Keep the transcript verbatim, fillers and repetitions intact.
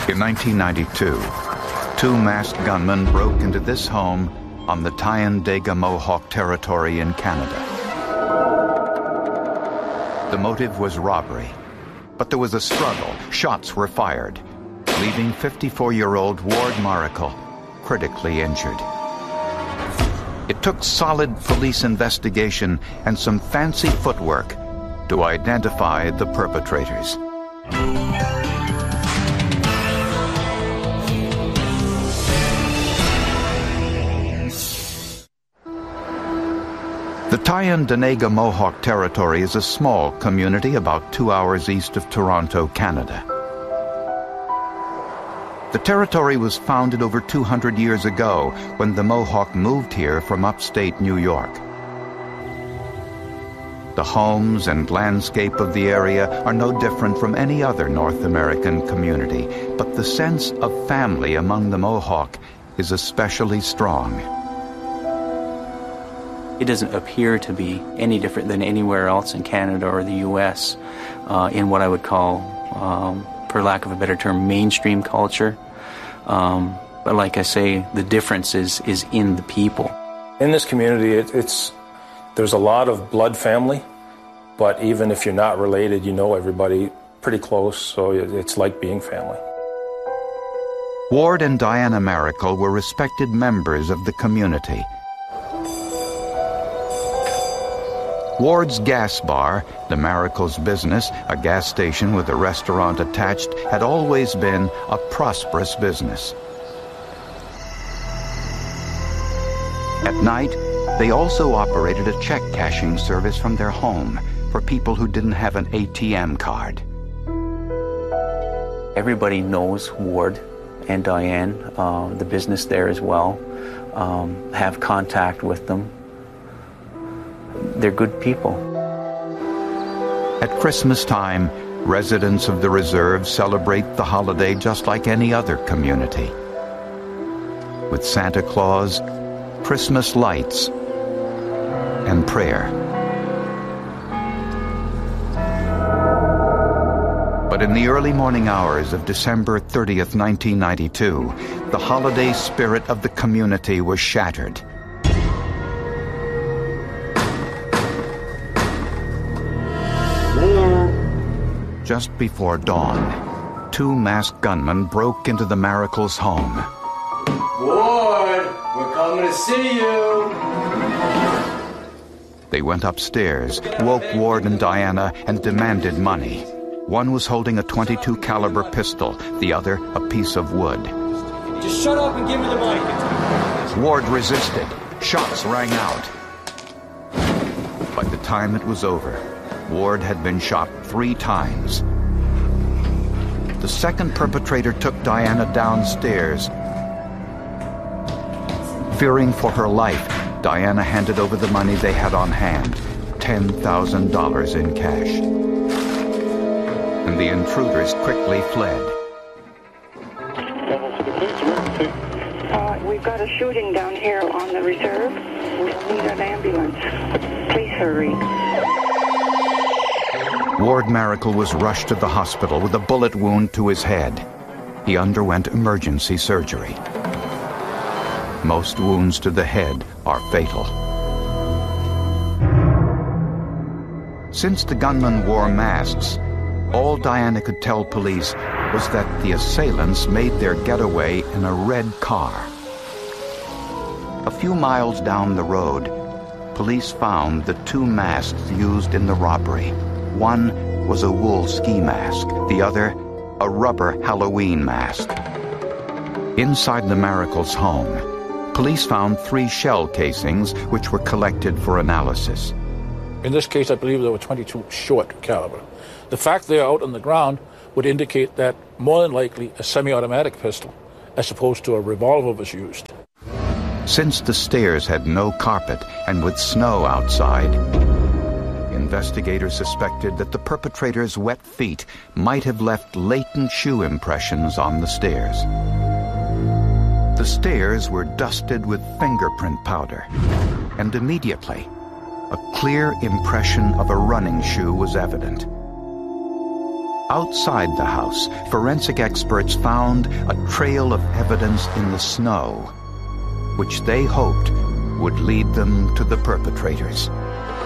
In nineteen ninety-two, two masked gunmen broke into this home on the Tyendega-Mohawk territory in Canada. The motive was robbery, but there was a struggle. Shots were fired, leaving fifty-four-year-old Ward Maracle critically injured. It took solid police investigation and some fancy footwork to identify the perpetrators. The Tyendega-Mohawk territory is a small community about two hours east of Toronto, Canada. The territory was founded over two hundred years ago when the Mohawk moved here from upstate New York. The homes and landscape of the area are no different from any other North American community, but the sense of family among the Mohawk is especially strong. It doesn't appear to be any different than anywhere else in Canada or the U S uh, in what I would call, um, for lack of a better term, mainstream culture. Um, but like I say, the difference is, is in the people. In this community, it, it's there's a lot of blood family, but even if you're not related, you know everybody pretty close, so it, it's like being family. Ward and Diana Maracle were respected members of the community. Ward's Gas Bar, the Maracle's business, a gas station with a restaurant attached, had always been a prosperous business. At night, they also operated a check cashing service from their home for people who didn't have an A T M card. Everybody knows Ward and Diane, uh, the business there as well, um, have contact with them. They're good people. At Christmas time, residents of the reserve celebrate the holiday just like any other community, with Santa Claus, Christmas lights, and prayer. But in the early morning hours of December thirtieth, nineteen ninety-two, the holiday spirit of the community was shattered. Just before dawn, two masked gunmen broke into the Maracle's home. Ward, we're coming to see you. They went upstairs, woke Ward and Diana, and demanded money. One was holding a twenty-two caliber pistol, the other a piece of wood. Just shut up and give me the money. Ward resisted. Shots rang out. By the time it was over, Ward had been shot three times. The second perpetrator took Diana downstairs. Fearing for her life, Diana handed over the money they had on hand, ten thousand dollars in cash. And the intruders quickly fled. Uh, we've got a shooting down here on the reserve. We need an ambulance. Please hurry. Ward Maracle was rushed to the hospital with a bullet wound to his head. He underwent emergency surgery. Most wounds to the head are fatal. Since the gunmen wore masks, all Diana could tell police was that the assailants made their getaway in a red car. A few miles down the road, police found the two masks used in the robbery. One was a wool ski mask, the other a rubber Halloween mask. Inside the Maracle's home, police found three shell casings which were collected for analysis. In this case, I believe there were twenty-two short caliber. The fact they're out on the ground would indicate that more than likely a semi-automatic pistol as opposed to a revolver was used. Since the stairs had no carpet and with snow outside, investigators suspected that the perpetrator's wet feet might have left latent shoe impressions on the stairs. The stairs were dusted with fingerprint powder, and immediately, a clear impression of a running shoe was evident. Outside the house, forensic experts found a trail of evidence in the snow, which they hoped would lead them to the perpetrators.